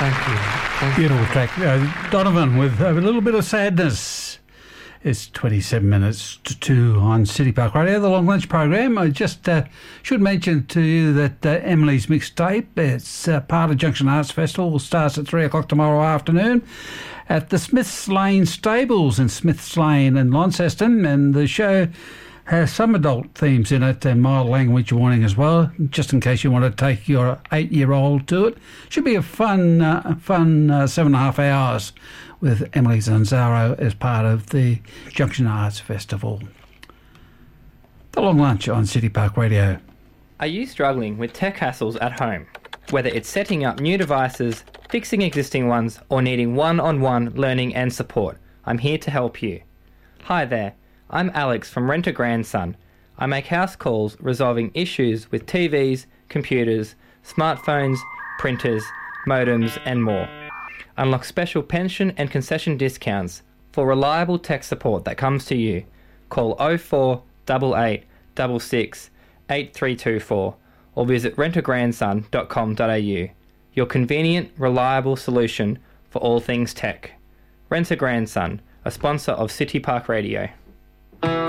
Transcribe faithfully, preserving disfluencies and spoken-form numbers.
Thank you. Thank Beautiful track. Uh, Donovan with a little bit of sadness. It's twenty-seven minutes to two on City Park Radio, the Long Lunch program. I just uh, should mention to you that uh, Emily's mixtape, it's uh, part of Junction Arts Festival, starts at three o'clock tomorrow afternoon at the Smiths Lane Stables in Smiths Lane in Launceston, and the show has some adult themes in it and mild language warning as well, just in case you want to take your eight-year-old to it. Should be a fun, uh, fun uh, seven and a half hours with Emily Zanzaro as part of the Junction Arts Festival. The Long Lunch on City Park Radio. Are you struggling with tech hassles at home? Whether it's setting up new devices, fixing existing ones, or needing one-on-one learning and support, I'm here to help you. Hi there, I'm Alex from Rent a Grandson. I make house calls resolving issues with T Vs, computers, smartphones, printers, modems, and more. Unlock special pension and concession discounts for reliable tech support that comes to you. Call oh four eight eight six six eight three two four or visit rent a grandson dot com dot a u. Your convenient, reliable solution for all things tech. Rent a Grandson, a sponsor of City Park Radio.